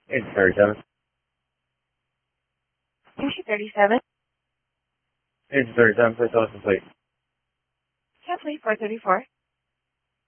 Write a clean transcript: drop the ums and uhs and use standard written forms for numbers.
It's 37. Sushi 37. It's 37 for license plate. Cancel 434.